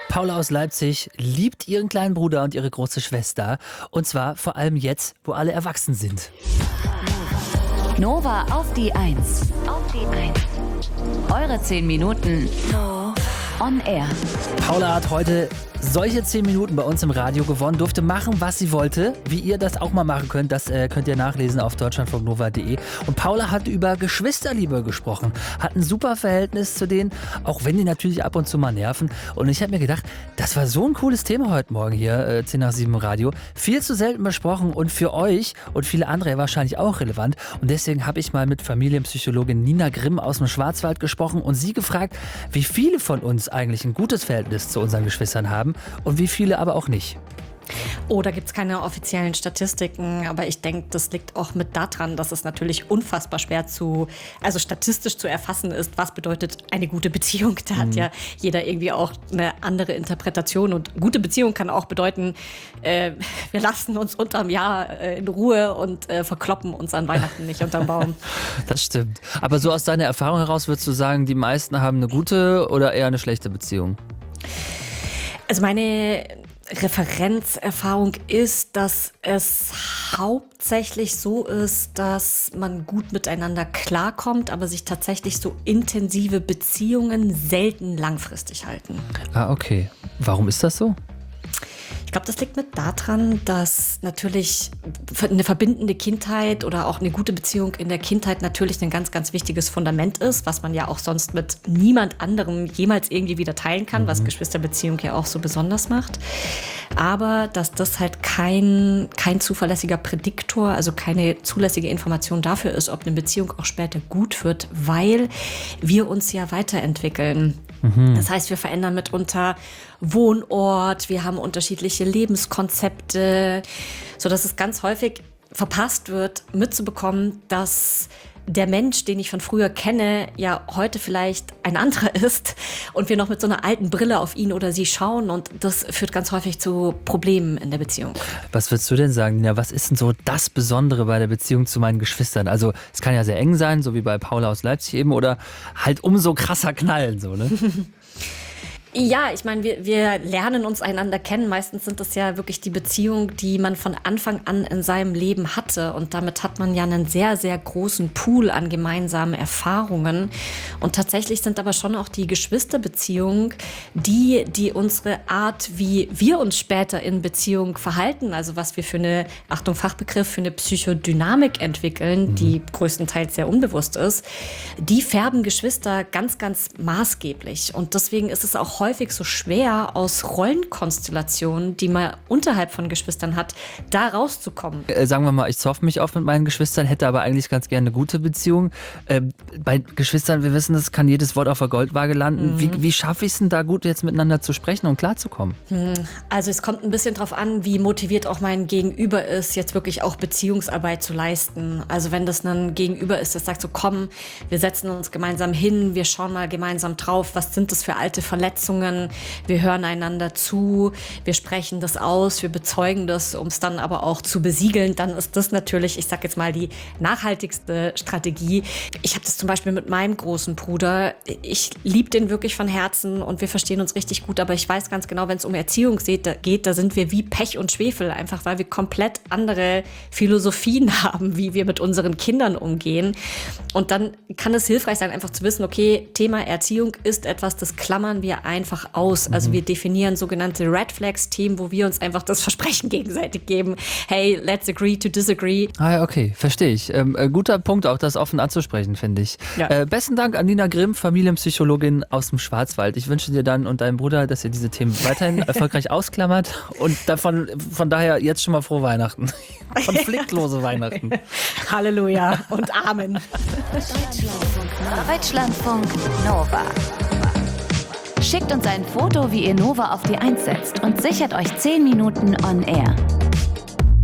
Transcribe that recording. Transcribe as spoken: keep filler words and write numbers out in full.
Paula aus Leipzig liebt ihren kleinen Bruder und ihre große Schwester. Und zwar vor allem jetzt, wo alle erwachsen sind. Nova auf die Eins. Auf die Eins. Eure zehn Minuten on air. Paula hat heute solche zehn Minuten bei uns im Radio gewonnen, durfte machen, was sie wollte. Wie ihr das auch mal machen könnt, das äh, könnt ihr nachlesen auf deutschlandfunknova punkt de. Und Paula hat über Geschwisterliebe gesprochen, hat ein super Verhältnis zu denen, auch wenn die natürlich ab und zu mal nerven. Und ich habe mir gedacht, das war so ein cooles Thema heute Morgen hier, äh, zehn nach sieben im Radio. Viel zu selten besprochen und für euch und viele andere wahrscheinlich auch relevant. Und deswegen habe ich mal mit Familienpsychologin Nina Grimm aus dem Schwarzwald gesprochen und sie gefragt, wie viele von uns eigentlich ein gutes Verhältnis zu unseren Geschwistern haben und wie viele aber auch nicht. Oh, da gibt es keine offiziellen Statistiken, aber ich denke, das liegt auch mit daran, dass es natürlich unfassbar schwer zu, also statistisch zu erfassen ist, was bedeutet eine gute Beziehung. Da hat mhm. ja jeder irgendwie auch eine andere Interpretation und gute Beziehung kann auch bedeuten, äh, wir lassen uns unterm Jahr äh, in Ruhe und äh, verkloppen uns an Weihnachten nicht unterm Baum. Das stimmt. Aber so aus deiner Erfahrung heraus würdest du sagen, die meisten haben eine gute oder eher eine schlechte Beziehung? Also meine Referenzerfahrung ist, dass es hauptsächlich so ist, dass man gut miteinander klarkommt, aber sich tatsächlich so intensive Beziehungen selten langfristig halten. Ah, okay. Warum ist das so? Ich glaube, das liegt mit daran, dass natürlich eine verbindende Kindheit oder auch eine gute Beziehung in der Kindheit natürlich ein ganz, ganz wichtiges Fundament ist, was man ja auch sonst mit niemand anderem jemals irgendwie wieder teilen kann, mhm. was Geschwisterbeziehung ja auch so besonders macht. Aber dass das halt kein, kein zuverlässiger Prädiktor, also keine zulässige Information dafür ist, ob eine Beziehung auch später gut wird, weil wir uns ja weiterentwickeln. Mhm. Das heißt, wir verändern mitunter Wohnort, wir haben unterschiedliche Lebenskonzepte, sodass es ganz häufig verpasst wird, mitzubekommen, dass der Mensch, den ich von früher kenne, ja heute vielleicht ein anderer ist und wir noch mit so einer alten Brille auf ihn oder sie schauen und das führt ganz häufig zu Problemen in der Beziehung. Was würdest du denn sagen, Nina? Was ist denn so das Besondere bei der Beziehung zu meinen Geschwistern? Also es kann ja sehr eng sein, so wie bei Paula aus Leipzig eben, oder halt umso krasser knallen, so, ne? Ja, ich meine, wir, wir lernen uns einander kennen. Meistens sind das ja wirklich die Beziehungen, die man von Anfang an in seinem Leben hatte. Und damit hat man ja einen sehr, sehr großen Pool an gemeinsamen Erfahrungen. Und tatsächlich sind aber schon auch die Geschwisterbeziehungen, die, die unsere Art, wie wir uns später in Beziehung verhalten, also was wir für eine, Achtung Fachbegriff, für eine Psychodynamik entwickeln, mhm. die größtenteils sehr unbewusst ist, die färben Geschwister ganz, ganz maßgeblich. Und deswegen ist es auch häufig so schwer, aus Rollenkonstellationen, die man unterhalb von Geschwistern hat, da rauszukommen. Äh, sagen wir mal, ich zoff mich oft mit meinen Geschwistern, hätte aber eigentlich ganz gerne eine gute Beziehung. Äh, bei Geschwistern, wir wissen, das kann jedes Wort auf der Goldwaage landen. Mhm. Wie, wie schaffe ich es denn da gut, jetzt miteinander zu sprechen und klarzukommen? Mhm. Also es kommt ein bisschen drauf an, wie motiviert auch mein Gegenüber ist, jetzt wirklich auch Beziehungsarbeit zu leisten. Also wenn das ein Gegenüber ist, das sagt so, komm, wir setzen uns gemeinsam hin, wir schauen mal gemeinsam drauf, was sind das für alte Verletzungen, wir hören einander zu, wir sprechen das aus, wir bezeugen das, um es dann aber auch zu besiegeln, dann ist das natürlich, ich sag jetzt mal, die nachhaltigste Strategie. Ich habe das zum Beispiel mit meinem großen Bruder, ich liebe den wirklich von Herzen und wir verstehen uns richtig gut, aber ich weiß ganz genau, wenn es um Erziehung geht, da sind wir wie Pech und Schwefel, einfach weil wir komplett andere Philosophien haben, wie wir mit unseren Kindern umgehen. Und dann kann es hilfreich sein, einfach zu wissen, okay, Thema Erziehung ist etwas, das klammern wir ein einfach aus. Also wir definieren sogenannte Red Flags, Themen, wo wir uns einfach das Versprechen gegenseitig geben. Hey, let's agree to disagree. Ah ja, okay, verstehe ich. Ähm, äh, guter Punkt, auch das offen anzusprechen, finde ich. Ja. Äh, besten Dank an Nina Grimm, Familienpsychologin aus dem Schwarzwald. Ich wünsche dir dann und deinem Bruder, dass ihr diese Themen weiterhin erfolgreich ausklammert und davon, von daher jetzt schon mal frohe Weihnachten. Konfliktlose Weihnachten. Halleluja und Amen. Deutschlandfunk Nova. Schickt uns ein Foto, wie ihr Nova auf die Eins setzt und sichert euch zehn Minuten on air.